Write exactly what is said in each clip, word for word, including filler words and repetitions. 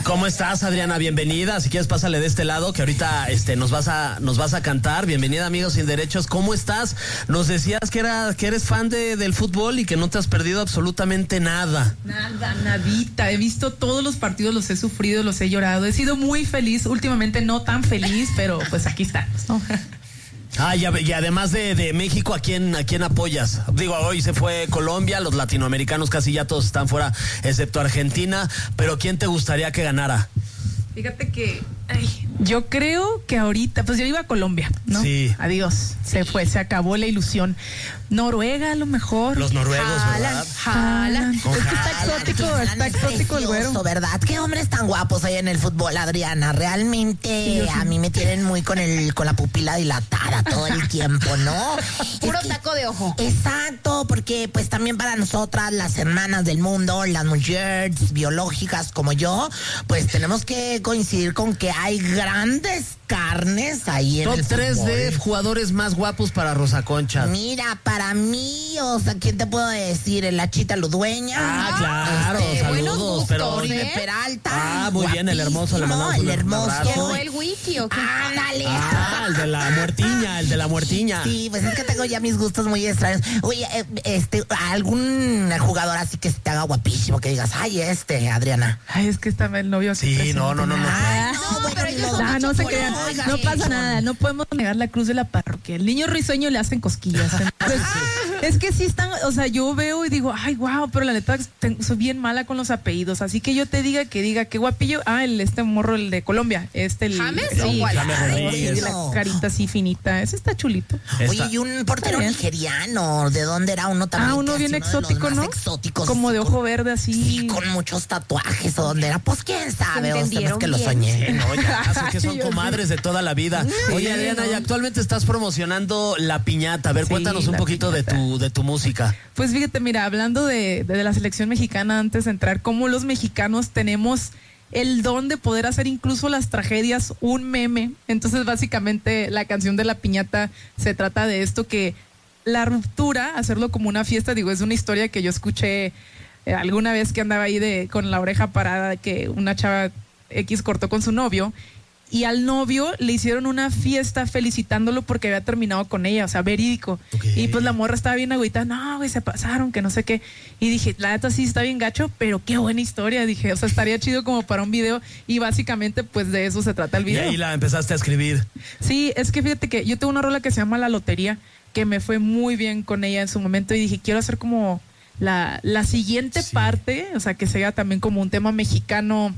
¿Cómo estás, Adriana? Bienvenida. Si quieres, pásale de este lado, que ahorita este, nos vas a nos vas a cantar. Bienvenida, Amigos Sin Derechos. ¿Cómo estás? Nos decías que era que eres fan de, del fútbol y que no te has perdido absolutamente nada. Nada, nadita. He visto todos los partidos, los he sufrido, los he llorado. He sido muy feliz. Últimamente no tan feliz, pero pues aquí estamos, ¿no? Ah, y, y además de, de México, ¿a quién, ¿a quién apoyas? Digo, hoy se fue Colombia, los latinoamericanos casi ya todos están fuera, excepto Argentina, pero ¿quién te gustaría que ganara? Fíjate que ay, yo creo que ahorita, pues yo iba a Colombia, ¿no? Sí. Adiós, se fue, se acabó la ilusión. Noruega a lo mejor. Los noruegos, ¿verdad? Jalan. Con Es que está Haaland. exótico, está exótico el güero. ¿Verdad? Qué hombres tan guapos hay en el fútbol, Adriana. Realmente sí, sí. A mí me tienen muy con el con la pupila dilatada todo el tiempo, ¿no? Puro es que, taco de ojo. Exacto, porque pues también para nosotras, las hermanas del mundo, las mujeres biológicas como yo, pues tenemos que coincidir con que hay grandes carnes ahí en Top el tres fútbol. de jugadores más guapos para Rosa Concha. Mira, para mí, o sea, ¿quién te puedo decir? El Chita Ludueña. Ah, claro, Este, saludos. buenos Pero gustos, Oribe ¿eh? Peralta. Ah, muy bien, el hermoso, le mandamos el un hermoso. abrazo. ¿Llegó el wiki o qué? Ándale. Ah, el de la muertiña, el de la muertiña. Sí, pues es que tengo ya mis gustos muy extraños. Oye, eh, este, algún jugador así que se te haga guapísimo, que digas, ay, este, Adriana. Ay, es que está el novio aquí Sí, presente. no, no, no, no. Ay, no, No, bueno, pero ni ellos modo. son Ah, no se crean, Oigan, no sí, pasa son- nada, no podemos negar la cruz de la parroquia. El niño risueño le hacen cosquillas. Entonces, es que sí están, o sea, yo veo y digo, ay, wow, pero la neta te- soy bien mala con los apellidos, así que yo te diga que diga qué guapillo. Ah, el este morro, el de Colombia, este el ¿James? sí, ¿O cuál? James Rodríguez. sí, la carita así finita, ese está chulito. Esta- Oye, y un portero Está bien. nigeriano, ¿de dónde era uno también? Ah, uno que bien así, uno de los exótico, más ¿no? Exóticos. Como de así, ojo con- verde así. Sí, con muchos tatuajes, ¿o dónde era? Pues quién sabe, o sea, es entendieron que lo bien. soñé. No, ya, sé que son Yo comadres de toda la vida. Oye, Adriana, y actualmente estás promocionando La Piñata. A ver, Sí, cuéntanos un La poquito de Piñata. tu, de tu música. Pues fíjate, mira, hablando de, de la selección mexicana, antes de entrar, cómo los mexicanos tenemos el don de poder hacer incluso las tragedias un meme. Entonces, básicamente, la canción de La Piñata se trata de esto, que la ruptura, hacerlo como una fiesta, digo, es una historia que yo escuché eh, alguna vez que andaba ahí de con la oreja parada, que una chava X cortó con su novio. Y al novio le hicieron una fiesta felicitándolo porque había terminado con ella, o sea, verídico. Okay. Y pues la morra estaba bien agüitada, no, güey, se pasaron, que no sé qué. Y dije, la neta sí está bien gacho, pero qué buena historia. Dije, o sea, estaría chido como para un video. Y básicamente, pues de eso se trata el Y video. ahí la empezaste a escribir. Sí, es que fíjate que yo tengo una rola que se llama La Lotería, que me fue muy bien con ella en su momento. Y dije, quiero hacer como la, la siguiente Sí. parte, o sea, que sea también como un tema mexicano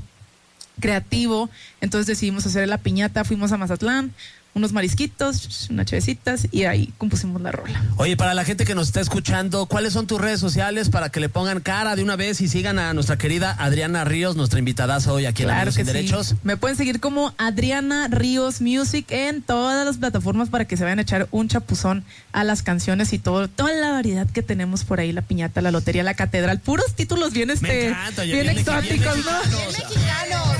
creativo. Entonces decidimos hacer La Piñata, fuimos a Mazatlán, unos marisquitos, unas chevecitas y ahí compusimos la rola. Oye, para la gente que nos está escuchando, ¿cuáles son tus redes sociales para que le pongan cara de una vez y sigan a nuestra querida Adriana Ríos, nuestra invitadaza hoy aquí en Claro Amigos que Sin sí. Derechos? Me pueden seguir como Adriana Ríos Music en todas las plataformas para que se vayan a echar un chapuzón a las canciones y todo, toda la variedad que tenemos por ahí, La Piñata, La Lotería, La Catedral, puros títulos bien este, encanta, oye, bien, bien exóticos, mexicanos. ¿no? Bien mexicanos.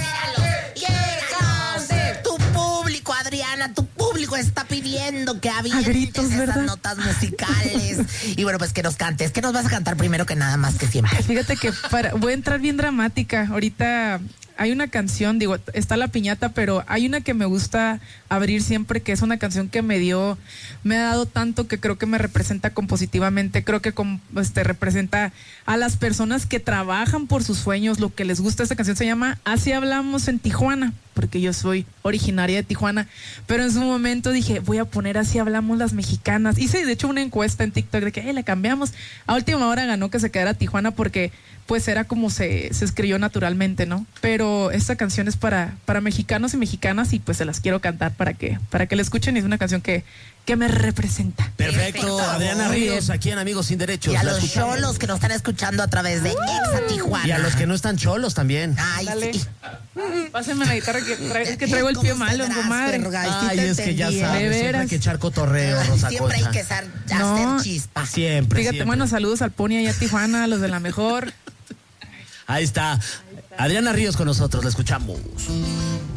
Tu público, Adriana, tu público está pidiendo que avientes gritos, esas ¿verdad? notas musicales. Y bueno, pues que nos cantes. ¿Qué nos vas a cantar primero que nada más que siempre? Fíjate que para, voy a entrar bien dramática. Ahorita hay una canción, digo, está La Piñata, pero hay una que me gusta abrir siempre, que es una canción que me dio, me ha dado tanto que creo que me representa compositivamente. Creo que com- este, representa a las personas que trabajan por sus sueños, lo que les gusta. Esta canción se llama Así Hablamos en Tijuana, porque yo soy originaria de Tijuana, pero en su momento dije, voy a poner Así Hablamos las mexicanas. Hice de hecho una encuesta en TikTok de que hey, la cambiamos. A última hora ganó que se quedara Tijuana porque pues era como se, se escribió naturalmente, ¿no? Pero esta canción es para, para mexicanos y mexicanas y pues se las quiero cantar para que, para que la escuchen. Es una canción que, que me representa. Perfecto, Perfecto. Adriana Muy Ríos, bien. aquí en Amigos Sin Derechos. Y a La los escuchamos. cholos que nos están escuchando a través de Exa Tijuana. Y a los que no están cholos también. Ay, Dale. sí. Pásenme la guitarra que, tra- es que traigo el pie ¿Cómo malo, tendrás, comadre. verga? Ay, sí Ay, te es que ya entendí, ¿eh? sabes, De siempre hay veras. que echar cotorreo, Rosa Siempre hay Concha. que hacer, No. hacer chispa. Siempre, Fíjate, siempre. bueno, saludos al Pony allá a Tijuana, a los de La Mejor. Ahí está. Adriana Ríos con nosotros, la escuchamos.